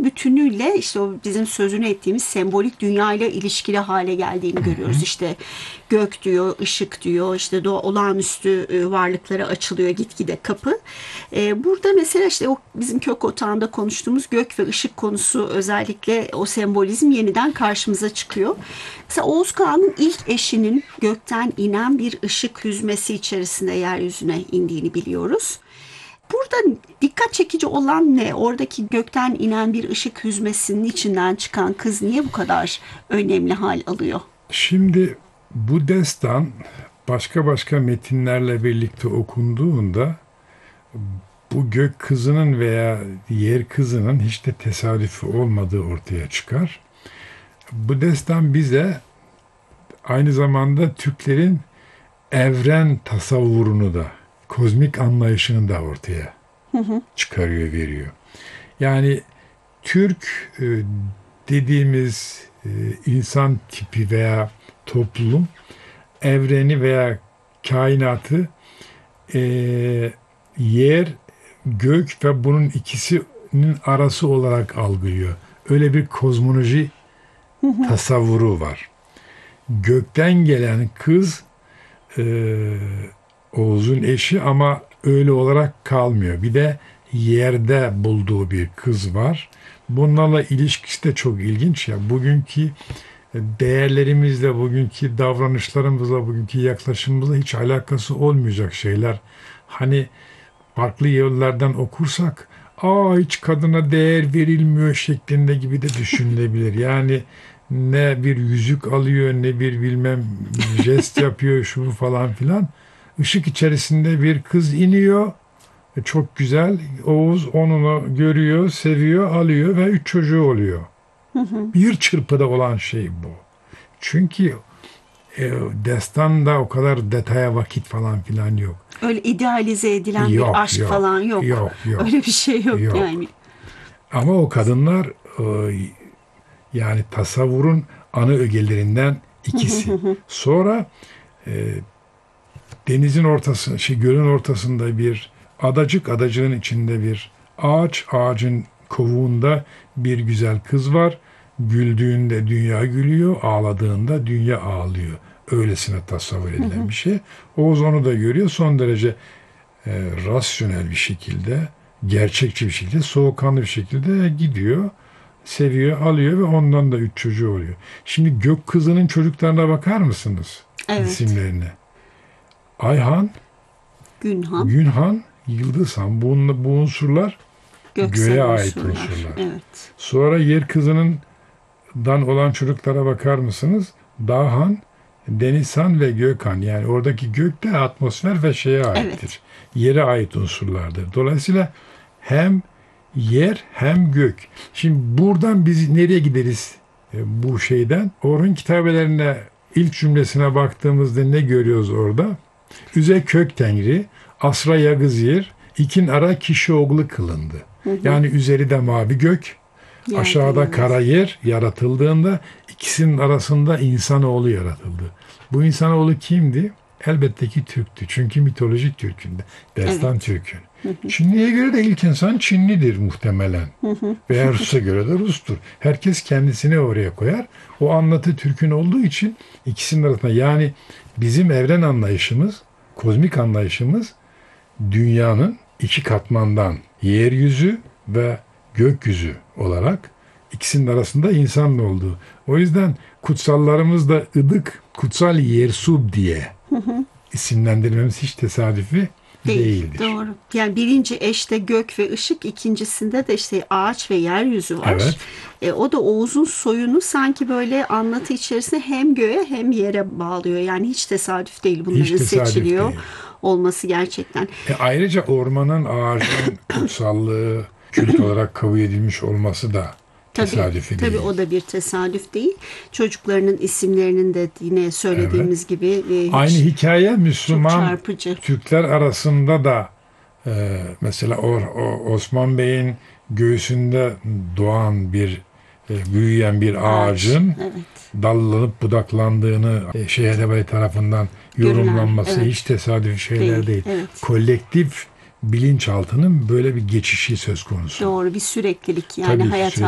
Osmanlı'nın bütünüyle işte o bizim sözünü ettiğimiz sembolik dünyayla ilişkili hale geldiğini görüyoruz. İşte gök diyor, ışık diyor, işte olağanüstü varlıklara açılıyor gitgide kapı. Burada mesela işte o bizim kök otağında konuştuğumuz gök ve ışık konusu, özellikle o sembolizm yeniden karşımıza çıkıyor. Mesela Oğuz Kağan'ın ilk eşinin gökten inen bir ışık hüzmesi içerisinde yeryüzüne indiğini biliyoruz. Burada dikkat çekici olan ne? Oradaki gökten inen bir ışık hüzmesinin içinden çıkan kız niye bu kadar önemli hal alıyor? Şimdi bu destan başka metinlerle birlikte okunduğunda bu gök kızının veya yer kızının hiç de tesadüfi olmadığı ortaya çıkar. Bu destan bize aynı zamanda Türklerin evren tasavvurunu da, kozmik anlayışını da ortaya çıkarıyor, veriyor. Yani Türk dediğimiz insan tipi veya toplum evreni veya kainatı yer, gök ve bunun ikisinin arası olarak algılıyor. Öyle bir kozmoloji tasavvuru var. Gökten gelen kız Oğuz'un eşi ama öyle olarak kalmıyor. Bir de yerde bulduğu bir kız var. Bunlarla ilişkisi de çok ilginç ya. Bugünkü değerlerimizle, bugünkü davranışlarımızla, bugünkü yaklaşımımızla hiç alakası olmayacak şeyler. Hani farklı yollardan okursak, hiç kadına değer verilmiyor şeklinde gibi de düşünülebilir. Yani ne bir yüzük alıyor, ne bir bilmem jest yapıyor, şu bu falan filan. Işık içerisinde bir kız iniyor. Çok güzel. Oğuz onu görüyor, seviyor, alıyor ve 3 çocuğu oluyor. Bir çırpıda olan şey bu. Çünkü destanda o kadar detaya vakit falan filan yok. Öyle idealize edilen bir aşk falan yok. Yok. Öyle bir şey yok yani. Ama o kadınlar yani tasavvurun ana ögelerinden ikisi. Sonra denizin ortası, gölün ortasında bir adacığın içinde bir ağacın kovuğunda bir güzel kız var. Güldüğünde dünya gülüyor, ağladığında dünya ağlıyor. Öylesine tasavvur edilen bir şey. Oğuz onu da görüyor. Son derece rasyonel bir şekilde, gerçekçi bir şekilde, soğukkanlı bir şekilde gidiyor, seviyor, alıyor ve ondan da 3 çocuğu oluyor. Şimdi gök kızının çocuklarına bakar mısınız? Evet. İsimlerine. Ayhan, Günhan, Yıldızhan. Bu unsurlar göğe ait unsurlar. Evet. Sonra yer kızından olan çocuklara bakar mısınız? Dağhan, Denizhan ve Gökhan. Yani oradaki gök de atmosfer ve şeye aittir. Evet. Yere ait unsurlardır. Dolayısıyla hem yer hem gök. Şimdi buradan biz nereye gideriz bu şeyden? Orhun kitabelerine ilk cümlesine baktığımızda ne görüyoruz orada? Üze kök tengri, asra yagız yer, ikin ara kişi oğlu kılındı. Yani üzeri de mavi gök, aşağıda kara yer yaratıldığında ikisinin arasında insanoğlu yaratıldı. Bu insanoğlu kimdi? Elbette ki Türk'tü. Çünkü mitolojik Türk'ün de. Destan Türk'ün. Çinli'ye göre de ilk insan Çinlidir muhtemelen. Veya Rus'a göre de Rus'tur. Herkes kendisini oraya koyar. O anlatı Türk'ün olduğu için ikisinin arasında, yani bizim evren anlayışımız, kozmik anlayışımız dünyanın 2 katmandan yeryüzü ve gökyüzü olarak ikisinin arasında insanın olduğu. O yüzden kutsallarımız da Idık, Kutsal Yersub diye isimlendirmemiz hiç tesadüfi değildir. Doğru. Yani birinci eşte gök ve ışık, ikincisinde de işte ağaç ve yeryüzü var. Evet. O da Oğuz'un soyunu sanki böyle anlatı içerisinde hem göğe hem yere bağlıyor. Yani hiç tesadüf değil bunların seçiliyor olması gerçekten. Ayrıca ormanın, ağacın kutsallığı kült olarak kabul edilmiş olması da tesadüfi değil. Tabii o da bir tesadüf değil. Çocuklarının isimlerinin de yine söylediğimiz gibi aynı hikaye Müslüman Türkler arasında da mesela Osman Bey'in göğsünde doğan bir büyüyen bir ağacın dallanıp budaklandığını Şehrebay tarafından yorumlanması hiç tesadüfi şeyler değil. Kolektif bilinçaltının böyle bir geçişi söz konusu. Doğru, bir süreklilik yani hayat